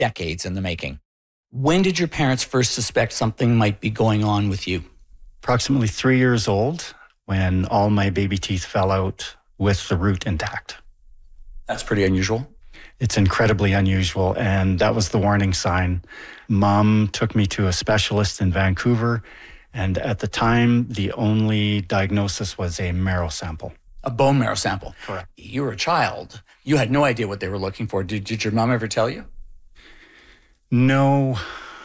decades in the making. When did your parents first suspect something might be going on with you? Approximately 3 years old when all my baby teeth fell out with the root intact. That's pretty unusual. It's incredibly unusual, and that was the warning sign. Mom took me to a specialist in Vancouver, and at the time, the only diagnosis was a marrow sample. A bone marrow sample. Correct. You were a child. You had no idea what they were looking for. Did your mom ever tell you? No.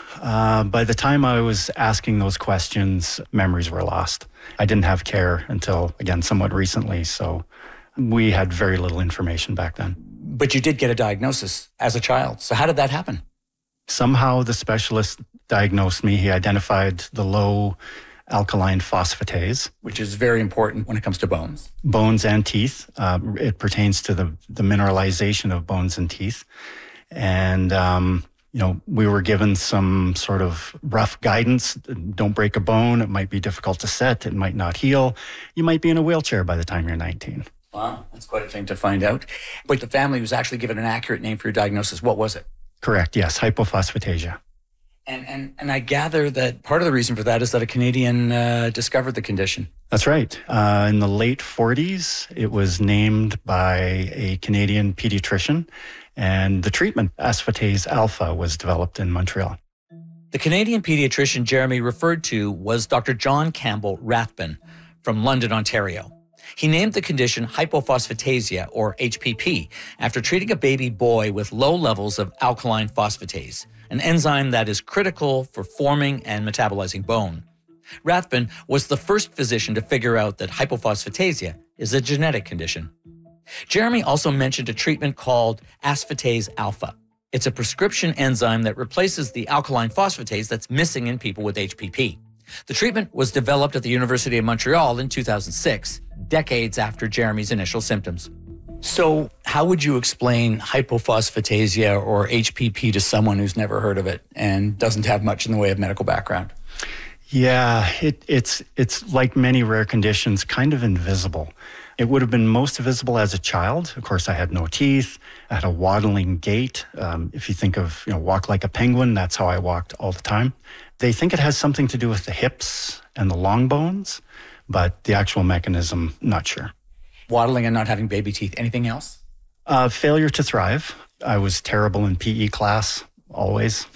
By the time I was asking those questions, memories were lost. I didn't have care until, again, somewhat recently, so we had very little information back then. But you did get a diagnosis as a child. So how did that happen? Somehow the specialist diagnosed me. He identified the low alkaline phosphatase, Which is very important when it comes to bones. bones and teeth. It pertains to the mineralization of bones and teeth. And, we were given some sort of rough guidance. Don't break a bone. It might be difficult to set. It might not heal. You might be in a wheelchair by the time you're 19. Wow, that's quite a thing to find out. But the family was actually given an accurate name for your diagnosis. What was it? Correct, yes, hypophosphatasia. And I gather that part of the reason for that is that a Canadian discovered the condition. That's right. In the late 40s, it was named by a Canadian pediatrician, and the treatment, asfatase alpha, was developed in Montreal. The Canadian pediatrician Jeremy referred to was Dr. John Campbell Rathbun from London, Ontario. He named the condition hypophosphatasia, or HPP, after treating a baby boy with low levels of alkaline phosphatase, an enzyme that is critical for forming and metabolizing bone. Rathbun was the first physician to figure out that hypophosphatasia is a genetic condition. Jeremy also mentioned a treatment called asfatase alpha. It's a prescription enzyme that replaces the alkaline phosphatase that's missing in people with HPP. The treatment was developed at the University of Montreal in 2006, decades after Jeremy's initial symptoms. So how would you explain hypophosphatasia or HPP to someone who's never heard of it and doesn't have much in the way of medical background? Yeah, it's like many rare conditions, kind of invisible. It would have been most visible as a child. Of course, I had no teeth. I had a waddling gait. If you think of, walk like a penguin, that's how I walked all the time. They think it has something to do with the hips and the long bones, but the actual mechanism, not sure. Waddling and not having baby teeth. Anything else? Failure to thrive. I was terrible in PE class, always.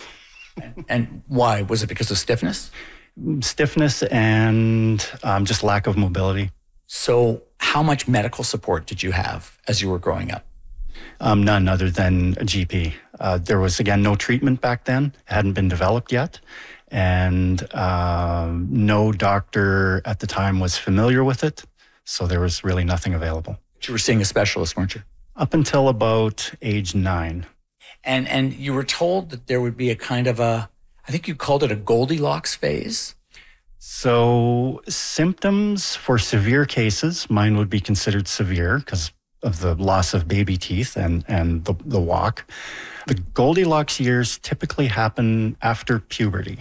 And why? Was it because of stiffness? Stiffness and just lack of mobility. So how much medical support did you have as you were growing up? None other than a GP. There was, again, no treatment back then. It hadn't been developed yet. And no doctor at the time was familiar with it. So there was really nothing available. You were seeing a specialist, weren't you? Up until about age 9. And you were told that there would be a kind of I think you called it a Goldilocks phase. So symptoms for severe cases, mine would be considered severe because of the loss of baby teeth and the walk. The Goldilocks years typically happen after puberty.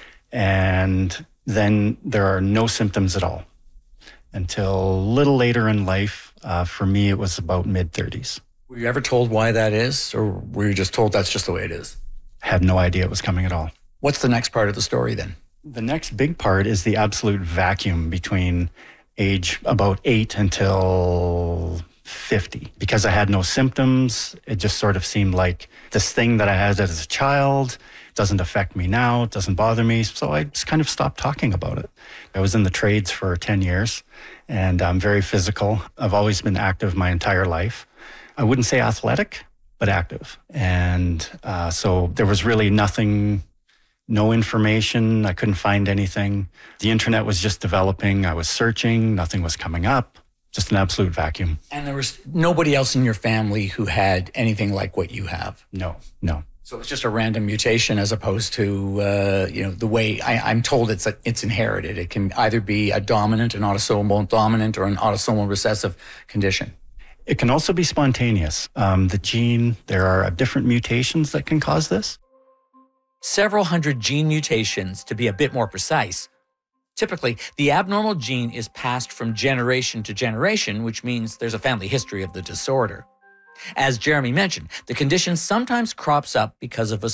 And then there are no symptoms at all until a little later in life. For me, it was about mid-30s. Were you ever told why that is, or were you just told that's just the way it is? Had no idea it was coming at all. What's the next part of the story then? The next big part is the absolute vacuum between age about 8 until 50. Because I had no symptoms, it just sort of seemed like this thing that I had as a child doesn't affect me now, it doesn't bother me. So I just kind of stopped talking about it. I was in the trades for 10 years and I'm very physical. I've always been active my entire life. I wouldn't say athletic, but active. And so there was really nothing, no information. I couldn't find anything. The internet was just developing. I was searching. Nothing was coming up. Just an absolute vacuum. And there was nobody else in your family who had anything like what you have? No. So it's just a random mutation as opposed to, the way I'm told it's inherited. It can either be a dominant, an autosomal dominant, or an autosomal recessive condition. It can also be spontaneous. The gene, there are different mutations that can cause this. Several hundred gene mutations, to be a bit more precise. Typically, the abnormal gene is passed from generation to generation, which means there's a family history of the disorder. As Jeremy mentioned, the condition sometimes crops up because of a